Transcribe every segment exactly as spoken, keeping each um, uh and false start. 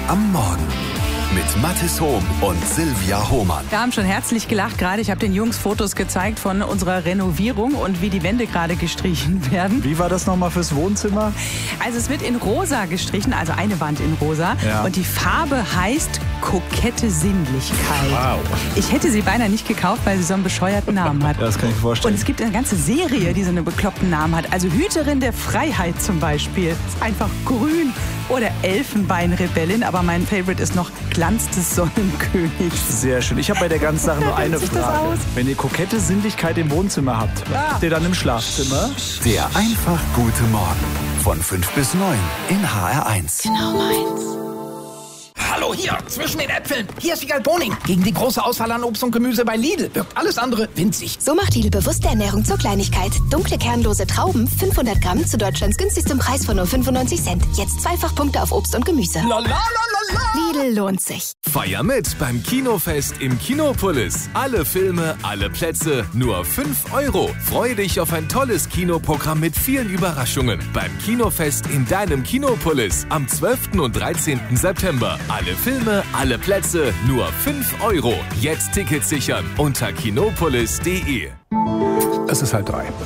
am Morgen mit Mathis Hohm und Silvia Hohmann. Wir haben schon herzlich gelacht gerade. Ich habe den Jungs Fotos gezeigt von unserer Renovierung und wie die Wände gerade gestrichen werden. Wie war das nochmal fürs Wohnzimmer? Also es wird in rosa gestrichen, also eine Wand in rosa. Ja. Und die Farbe heißt kokette Sinnlichkeit. Wow. Ich hätte sie beinahe nicht gekauft, weil sie so einen bescheuerten Namen hat. Das kann ich mir vorstellen. Und es gibt eine ganze Serie, die so einen bekloppten Namen hat. Also Hüterin der Freiheit zum Beispiel. Ist einfach grün. Oder Elfenbeinrebellin. Aber mein Favorite ist noch Glanz des Sonnenkönigs. Sehr schön. Ich habe bei der ganzen Sache nur eine Wie sieht das Frage. aus? Wenn ihr kokette Sinnlichkeit im Wohnzimmer habt, was Ja. habt ihr dann im Schlafzimmer? Der einfach gute Morgen von fünf bis neun in H R eins. Genau meins. Hallo hier, zwischen den Äpfeln. Hier ist Wiegald Boning. Gegen die große Auswahl an Obst und Gemüse bei Lidl wirkt alles andere winzig. So macht Lidl bewusste Ernährung zur Kleinigkeit. Dunkle, kernlose Trauben, fünfhundert Gramm zu Deutschlands günstigstem Preis von nur fünfundneunzig Cent. Jetzt Zweifachpunkte auf Obst und Gemüse. La la la la la. Lidl lohnt sich. Feier mit beim Kinofest im Kinopolis. Alle Filme, alle Plätze, nur fünf Euro. Freue dich auf ein tolles Kinoprogramm mit vielen Überraschungen. Beim Kinofest in deinem Kinopolis am zwölften und dreizehnten September. Alle Filme, alle Plätze, nur fünf Euro. Jetzt Tickets sichern unter kinopolis punkt de. Es ist halb drei.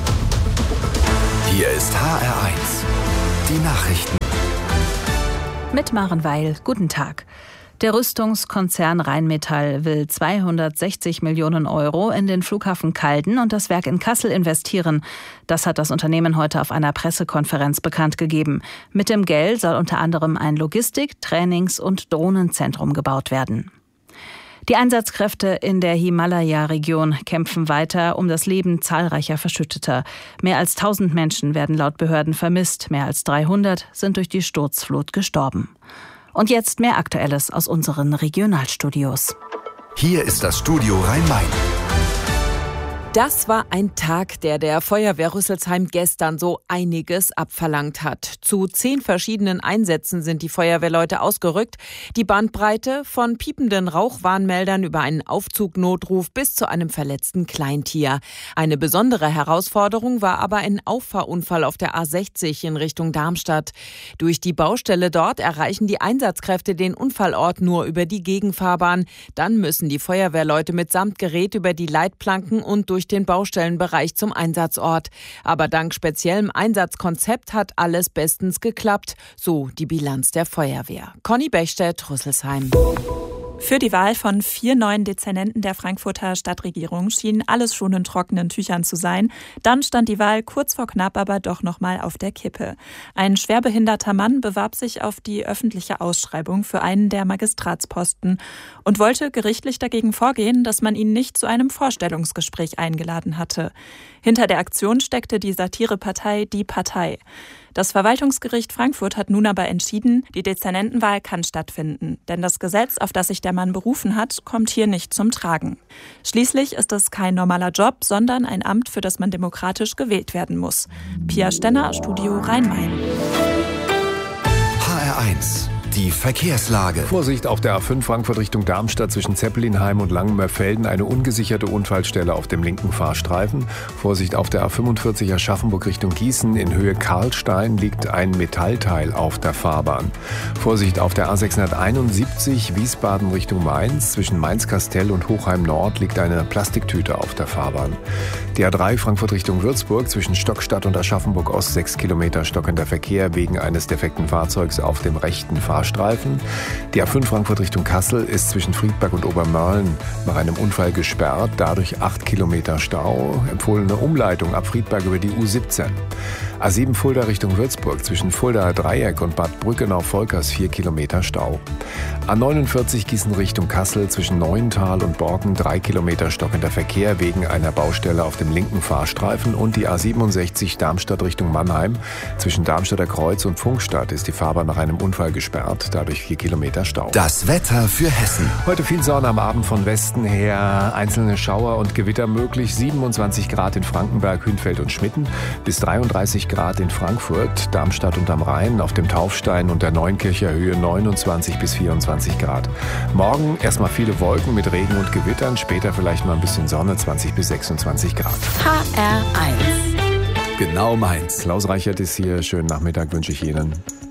Hier ist H R eins. Die Nachrichten. Mit Maren Weil, guten Tag. Der Rüstungskonzern Rheinmetall will zweihundertsechzig Millionen Euro in den Flughafen Calden und das Werk in Kassel investieren. Das hat das Unternehmen heute auf einer Pressekonferenz bekannt gegeben. Mit dem Geld soll unter anderem ein Logistik-, Trainings- und Drohnenzentrum gebaut werden. Die Einsatzkräfte in der Himalaya-Region kämpfen weiter um das Leben zahlreicher Verschütteter. Mehr als tausend Menschen werden laut Behörden vermisst, mehr als dreihundert sind durch die Sturzflut gestorben. Und jetzt mehr Aktuelles aus unseren Regionalstudios. Hier ist das Studio Rhein-Main. Das war ein Tag, der der Feuerwehr Rüsselsheim gestern so einiges abverlangt hat. Zu zehn verschiedenen Einsätzen sind die Feuerwehrleute ausgerückt. Die Bandbreite von piependen Rauchwarnmeldern über einen Aufzugnotruf bis zu einem verletzten Kleintier. Eine besondere Herausforderung war aber ein Auffahrunfall auf der A sechzig in Richtung Darmstadt. Durch die Baustelle dort erreichen die Einsatzkräfte den Unfallort nur über die Gegenfahrbahn. Dann müssen die Feuerwehrleute mitsamt Gerät über die Leitplanken und durch den Baustellenbereich zum Einsatzort. Aber dank speziellem Einsatzkonzept hat alles bestens geklappt, so die Bilanz der Feuerwehr. Conny Bechstedt, Rüsselsheim. Für die Wahl von vier neuen Dezernenten der Frankfurter Stadtregierung schien alles schon in trockenen Tüchern zu sein. Dann stand die Wahl kurz vor knapp aber doch noch mal auf der Kippe. Ein schwerbehinderter Mann bewarb sich auf die öffentliche Ausschreibung für einen der Magistratsposten und wollte gerichtlich dagegen vorgehen, dass man ihn nicht zu einem Vorstellungsgespräch eingeladen hatte. Hinter der Aktion steckte die Satirepartei Die Partei. Das Verwaltungsgericht Frankfurt hat nun aber entschieden, die Dezernentenwahl kann stattfinden. Denn das Gesetz, auf das sich der Mann berufen hat, kommt hier nicht zum Tragen. Schließlich ist es kein normaler Job, sondern ein Amt, für das man demokratisch gewählt werden muss. Pia Stenner, Studio Rhein-Main. H R eins. Die Verkehrslage. Vorsicht auf der A fünf Frankfurt Richtung Darmstadt zwischen Zeppelinheim und Langenmörfelden. Eine ungesicherte Unfallstelle auf dem linken Fahrstreifen. Vorsicht auf der A fünfundvierzig Aschaffenburg Richtung Gießen. In Höhe Karlstein liegt ein Metallteil auf der Fahrbahn. Vorsicht auf der A sechshunderteinundsiebzig Wiesbaden Richtung Mainz. Zwischen Mainz-Kastell und Hochheim Nord liegt eine Plastiktüte auf der Fahrbahn. Die A drei Frankfurt Richtung Würzburg zwischen Stockstadt und Aschaffenburg Ost sechs Kilometer stockender Verkehr wegen eines defekten Fahrzeugs auf dem rechten Fahrstreifen. Die A fünf Frankfurt Richtung Kassel ist zwischen Friedberg und Obermörlen nach einem Unfall gesperrt, dadurch acht Kilometer Stau. Empfohlene Umleitung ab Friedberg über die U siebzehn. A sieben Fulda Richtung Würzburg zwischen Fuldaer Dreieck und Bad Brückenau-Volkers vier Kilometer Stau. A neunundvierzig Gießen Richtung Kassel zwischen Neuental und Borken drei Kilometer stockender Verkehr wegen einer Baustelle auf dem linken Fahrstreifen und die A siebenundsechzig Darmstadt Richtung Mannheim zwischen Darmstadter Kreuz und Funkstadt ist die Fahrbahn nach einem Unfall gesperrt, dadurch vier Kilometer Stau. Das Wetter für Hessen. Heute viel Sonne am Abend von Westen her, einzelne Schauer und Gewitter möglich, siebenundzwanzig Grad in Frankenberg, Hünfeld und Schmitten, bis dreiunddreißig Grad in Frankfurt, Darmstadt und am Rhein, auf dem Taufstein und der Neunkircher Höhe neunundzwanzig bis vierundzwanzig Grad. Morgen erstmal viele Wolken mit Regen und Gewittern, später vielleicht mal ein bisschen Sonne, zwanzig bis sechsundzwanzig Grad. H R eins. Genau meins. Klaus Reichert ist hier, schönen Nachmittag wünsche ich Ihnen.